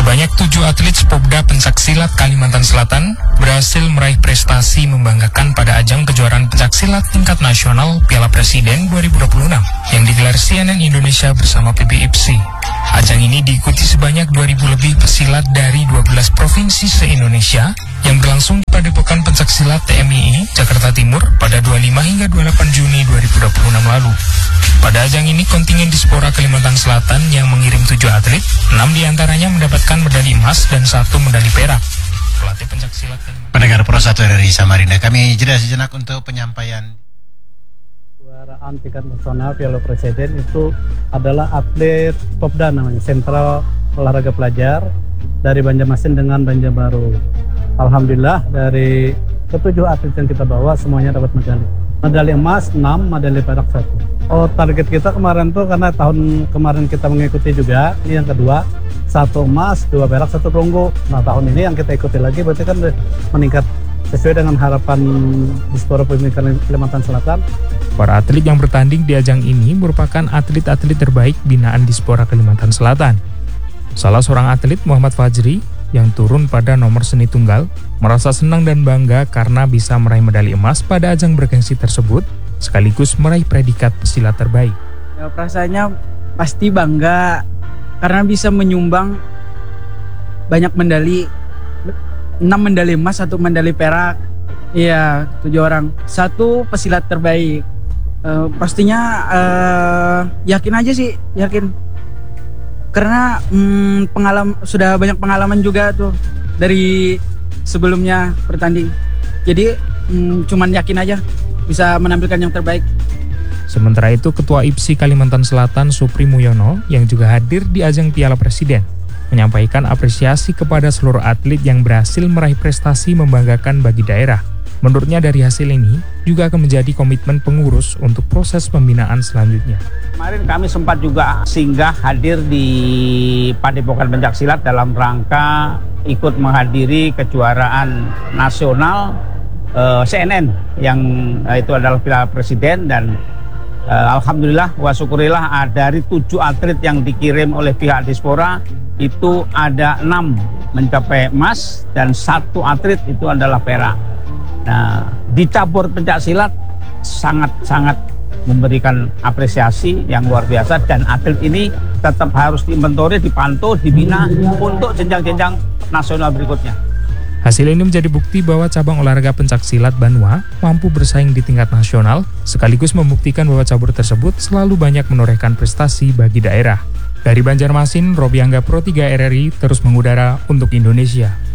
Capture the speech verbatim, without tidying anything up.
Sebanyak tujuh atlet Popda Pencaksilat Kalimantan Selatan berhasil meraih prestasi membanggakan pada ajang kejuaraan pencaksilat tingkat nasional Piala Presiden dua ribu dua puluh enam yang digelar C N N Indonesia bersama P B I P S I. Ajang ini diikuti sebanyak dua ribu lebih pesilat dari dua belas provinsi se-Indonesia yang berlangsung di Padepokan Pencaksilat T M I I Jakarta Timur pada dua puluh lima hingga dua puluh delapan Juni dua ribu dua puluh enam lalu. Pada ajang ini kontingen Dispora Kalimantan Selatan yang mengirim tujuh atlet, enam diantaranya mendapatkan medali emas dan satu medali perak. Pelatih pencaksilat Pendengar Pro satu R R I Samarinda, kami jeda sejenak untuk penyampaian. Kejuaraan tingkat nasional Piala Presiden itu adalah atlet Popda namanya, Sentral Olahraga Pelajar dari Banjarmasin dengan Banjarbaru. Alhamdulillah dari ketujuh atlet yang kita bawa semuanya dapat medali. Medali emas enam, medali perak satu. Oh, target kita kemarin tuh karena tahun kemarin kita mengikuti juga, ini yang kedua, satu emas, dua perak, satu perunggu. Nah tahun ini yang kita ikuti lagi berarti kan meningkat sesuai dengan harapan Dispora Pemimpinan Kalimantan Selatan. Para atlet yang bertanding di ajang ini merupakan atlet-atlet terbaik binaan Dispora Kalimantan Selatan. Salah seorang atlet, Muhammad Fajri, yang turun pada nomor seni tunggal, merasa senang dan bangga karena bisa meraih medali emas pada ajang bergengsi tersebut, sekaligus meraih predikat pesilat terbaik. Ya, perasaannya pasti bangga karena bisa menyumbang banyak medali, enam medali emas, satu medali perak. Iya, tujuh orang, satu pesilat terbaik. Uh, pastinya uh, yakin aja sih, yakin. Karena hmm, pengalaman sudah banyak pengalaman juga tuh dari sebelumnya bertanding. Jadi hmm, cuman yakin aja bisa menampilkan yang terbaik. Sementara itu, Ketua I P S I Kalimantan Selatan Supri Muyono yang juga hadir di ajang Piala Presiden menyampaikan apresiasi kepada seluruh atlet yang berhasil meraih prestasi membanggakan bagi daerah. Menurutnya dari hasil ini juga akan menjadi komitmen pengurus untuk proses pembinaan selanjutnya. Kemarin kami sempat juga singgah hadir di Padepokan Pencaksilat dalam rangka ikut menghadiri kejuaraan nasional uh, C N N yang uh, itu adalah Piala Presiden, dan uh, alhamdulillah wa syukurillah dari tujuh atlet yang dikirim oleh pihak Dispora itu ada enam mencapai emas dan satu atlet itu adalah perak. Nah, di cabur pencaksilat sangat-sangat memberikan apresiasi yang luar biasa, dan atlet ini tetap harus diinventori, dipantau, dibina untuk jenjang-jenjang nasional berikutnya. Hasil ini menjadi bukti bahwa cabang olahraga pencaksilat Banua mampu bersaing di tingkat nasional, sekaligus membuktikan bahwa cabur tersebut selalu banyak menorehkan prestasi bagi daerah. Dari Banjarmasin, Robi Angga Pro tiga R R I terus mengudara untuk Indonesia.